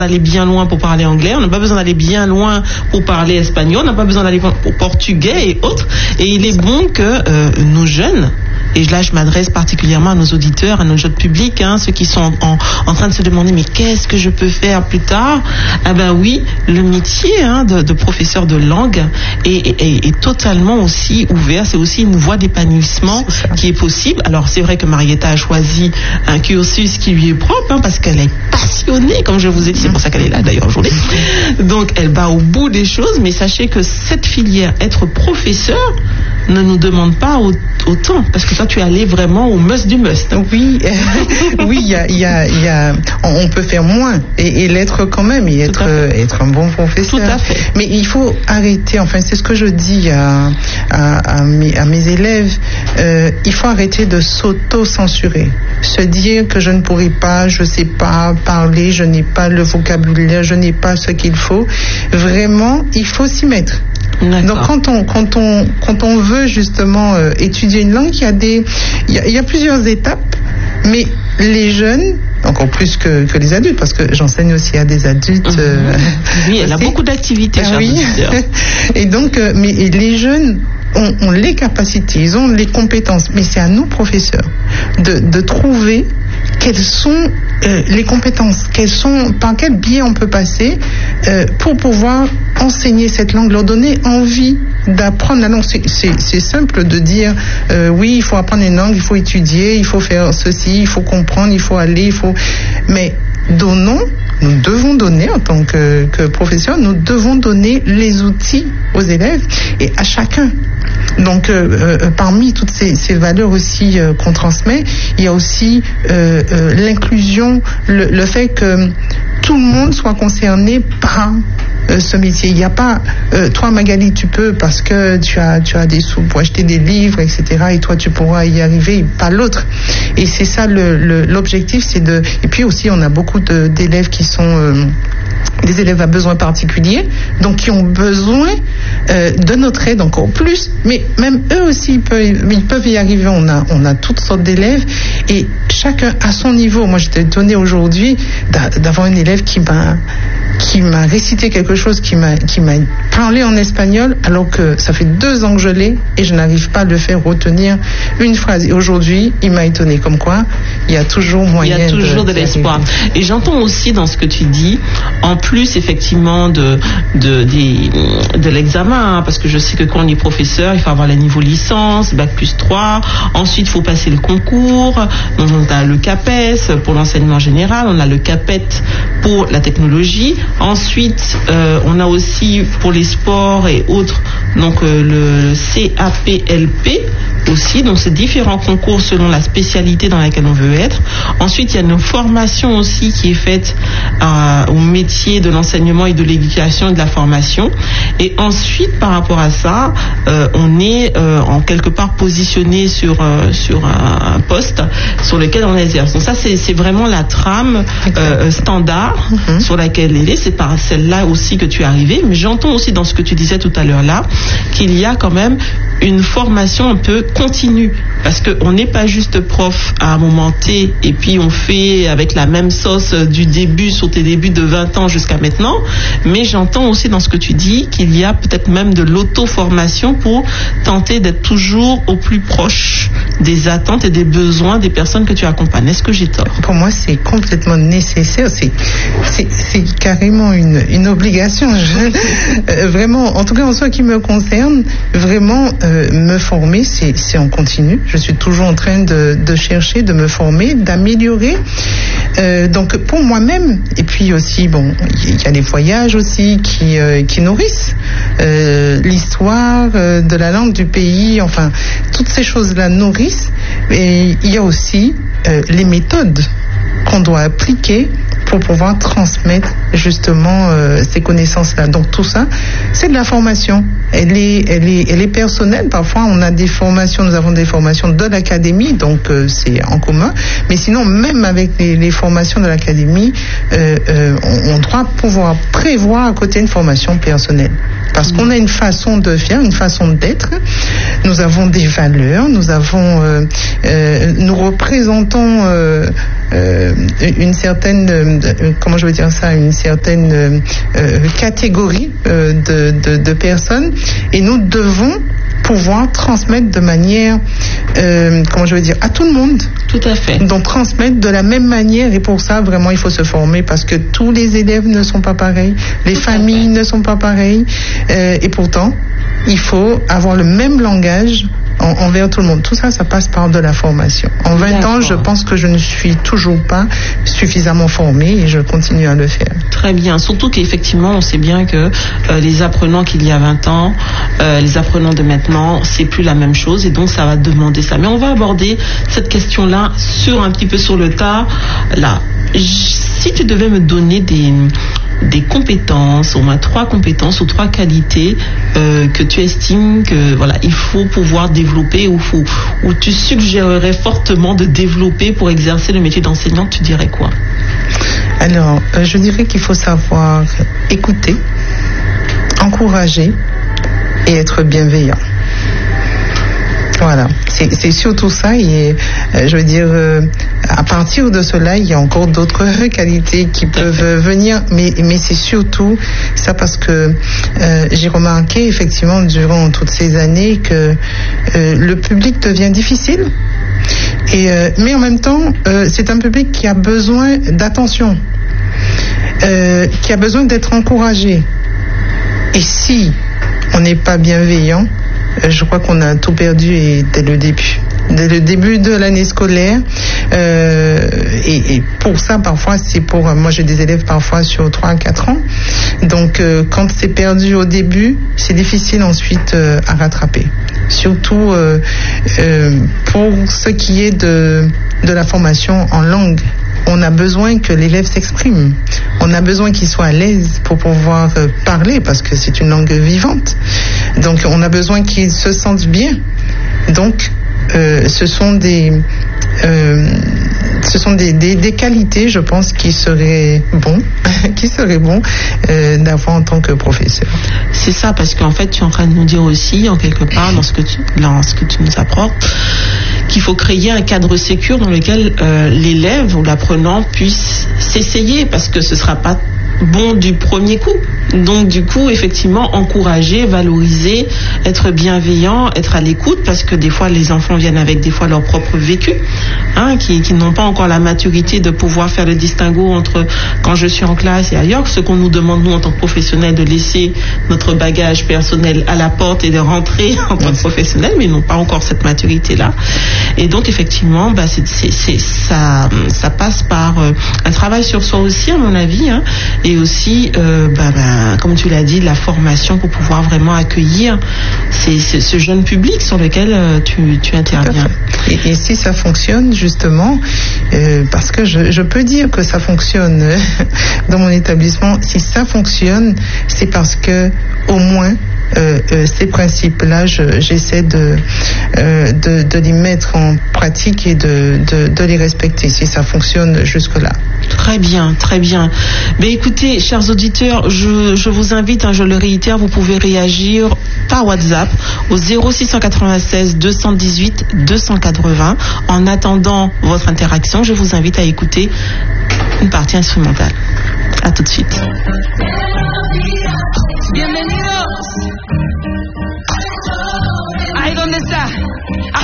d'aller bien loin pour parler anglais, on n'a pas besoin d'aller bien loin pour parler espagnol, on n'a pas besoin d'aller au portugais et autres. Et il est bon que nos jeunes, et là je m'adresse particulièrement à nos auditeurs, à nos jeunes publics, ceux qui sont en train de se demander mais qu'est-ce que je peux faire plus tard? Ah ben oui, le métier de professeur de langue est totalement aussi ouvert, c'est aussi une voie d'épanouissement qui est possible. Alors c'est vrai que Marietta a choisi un cursus qui lui est propre, parce qu'elle est passionnée, comme je vous ai dit, c'est pour ça qu'elle est là d'ailleurs aujourd'hui. Donc elle va au bout des choses, mais sachez que cette filière, être professeur, ne nous demande pas autant, parce que toi tu es allé vraiment au must du must. Oui, oui, on peut faire moins et l'être quand même, et être un bon professeur. Tout à fait. Mais il faut arrêter, enfin c'est ce que je dis à mes élèves, il faut arrêter de s'auto-censurer, se dire que je ne pourrai pas, je ne sais pas parler, je n'ai pas le vocabulaire, je n'ai pas ce qu'il faut. Vraiment, il faut s'y mettre. D'accord. Donc quand on veut justement étudier une langue, il y a plusieurs étapes, mais les jeunes, encore plus que les adultes, parce que j'enseigne aussi à des adultes. Oui, elle a beaucoup d'activités. Oui. Et donc, mais les jeunes ont les capacités, ils ont les compétences, mais c'est à nous professeurs de trouver quelles sont les compétences, par quel biais on peut passer pour pouvoir enseigner cette langue, leur donner envie d'apprendre la langue. C'est simple de dire oui, il faut apprendre une langue, il faut étudier, il faut faire ceci, il faut comprendre, il faut aller, mais nous devons donner en tant que professeur, nous devons donner les outils aux élèves et à chacun. Donc parmi toutes ces valeurs aussi qu'on transmet, il y a aussi l'inclusion, le fait que tout le monde soit concerné par ce métier. Il n'y a pas toi Magali tu peux parce que tu as des sous pour acheter des livres, etc., et toi tu pourras y arriver, pas l'autre. Et c'est ça l'objectif, et puis aussi on a beaucoup d'élèves qui sont des élèves à besoins particuliers, donc qui ont besoin de notre aide encore plus, mais même eux aussi ils peuvent y arriver. On a toutes sortes d'élèves et chacun à son niveau. Moi j'étais étonnée aujourd'hui d'avoir une élève qui m'a récité quelque chose, qui m'a parlé en espagnol, alors que ça fait 2 ans que je l'ai et je n'arrive pas à le faire retenir une phrase. Et aujourd'hui, il m'a étonné, comme quoi il y a toujours moyen. Il y a toujours de l'espoir. Et j'entends aussi dans ce que tu dis, en plus effectivement de l'examen, parce que je sais que quand on est professeur, il faut avoir le niveau licence, bac+3, ensuite il faut passer le concours, donc on a le CAPES pour l'enseignement général, on a le CAPET pour la technologie, ensuite on a aussi pour les sports et autres, donc le CAPLP aussi, donc c'est différents concours selon la spécialité dans laquelle on veut être. Ensuite il y a une formation aussi qui est faite au métier de l'enseignement et de l'éducation et de la formation, et ensuite par rapport à ça on est en quelque part positionné sur un poste sur lequel on exerce. Donc ça c'est vraiment la trame standard sur laquelle elle est. C'est par celle-là aussi que tu es arrivé, mais j'entends aussi dans ce que tu disais tout à l'heure là qu'il y a quand même une formation un peu continue, parce qu'on n'est pas juste prof à un moment T et puis on fait avec la même sauce du début sur tes débuts de 20 ans jusqu'à maintenant, mais j'entends aussi dans ce que tu dis qu'il y a peut-être même de l'auto-formation pour tenter d'être toujours au plus proche des attentes et des besoins des personnes que tu accompagnes. Est-ce que j'ai tort? Pour moi, c'est complètement nécessaire. C'est carrément une obligation. Vraiment, en tout cas en ce qui me concerne, vraiment me former, c'est en continu. Je suis toujours en train de chercher, de me former, d'améliorer. Donc pour moi-même, et puis aussi, bon, il y a les voyages aussi qui nourrissent l'histoire de la langue du pays. Enfin, toutes ces choses-là nourrissent. Et il y a aussi les méthodes qu'on doit appliquer pour pouvoir transmettre justement ces connaissances-là. Donc tout ça, c'est de la formation. Elle est personnelle. Parfois, nous avons des formations de l'académie, donc c'est en commun. Mais sinon, même avec les formations de l'académie, on doit pouvoir prévoir à côté une formation personnelle. Parce qu'on a une façon de faire, une façon d'être. Nous avons des valeurs, nous représentons une certaine, comment je veux dire ça, une certaine catégorie de personnes, et nous devons pouvoir transmettre de manière, comment je veux dire, à tout le monde. Tout à fait. Donc transmettre de la même manière, et pour ça vraiment il faut se former, parce que tous les élèves ne sont pas pareils, les familles ne sont pas pareilles, et pourtant il faut avoir le même langage envers tout le monde. Tout ça, ça passe par de la formation. En 20 ans, je pense que je ne suis toujours pas suffisamment formée, et je continue à le faire. Très bien. Surtout qu'effectivement, on sait bien que les apprenants qu'il y a 20 ans, les apprenants de maintenant, c'est plus la même chose, et donc ça va demander ça. Mais on va aborder cette question-là un petit peu sur le tas. Là, si tu devais me donner des compétences, au moins 3 compétences ou 3 qualités que tu estimes que voilà, il faut pouvoir développer, ou tu suggérerais fortement de développer pour exercer le métier d'enseignant, tu dirais quoi? Alors, je dirais qu'il faut savoir écouter, encourager et être bienveillant. Voilà, c'est surtout ça, et je veux dire, à partir de cela, il y a encore d'autres qualités qui peuvent venir, mais c'est surtout ça, parce que j'ai remarqué effectivement durant toutes ces années que le public devient difficile, mais en même temps, c'est un public qui a besoin d'attention, qui a besoin d'être encouragé, et si on n'est pas bienveillant, je crois qu'on a tout perdu, et dès le début de l'année scolaire, et pour ça parfois moi j'ai des élèves parfois sur 3 à 4 ans, donc quand c'est perdu au début, c'est difficile ensuite à rattraper, surtout pour ce qui est de la formation en langue. On a besoin que l'élève s'exprime. On a besoin qu'il soit à l'aise pour pouvoir parler, parce que c'est une langue vivante. Donc, on a besoin qu'il se sente bien. Donc, ce sont des qualités, je pense, qui seraient bon d'avoir en tant que professeur. C'est ça, parce qu'en fait, tu es en train de nous dire aussi, en quelque part, dans ce que tu nous apportes, qu'il faut créer un cadre sécure dans lequel l'élève ou l'apprenant puisse s'essayer, parce que ce ne sera pas bon du premier coup. Donc du coup, effectivement, encourager, valoriser, être bienveillant, être à l'écoute, parce que des fois les enfants viennent avec des fois leur propre vécu, qui n'ont pas encore la maturité de pouvoir faire le distinguo entre quand je suis en classe et ailleurs. Ce qu'on nous demande, nous, en tant que professionnels, de laisser notre bagage personnel à la porte et de rentrer en tant que professionnel, mais ils n'ont pas encore cette maturité-là. Et donc effectivement, ça passe par un travail sur soi aussi, à mon avis, et aussi comme tu l'as dit, la formation pour pouvoir vraiment accueillir ce jeune public sur lequel tu interviens. Et si ça fonctionne, justement, parce que je peux dire que ça fonctionne dans mon établissement, si ça fonctionne, c'est parce que au moins ces principes-là, j'essaie de les mettre en pratique et de les respecter, si ça fonctionne jusque-là. Très bien, très bien. Mais écoutez, chers auditeurs, je vous invite, je le réitère, vous pouvez réagir par WhatsApp au 0696 218 280. En attendant votre interaction, je vous invite à écouter une partie instrumentale. À tout de suite. Bienvenidos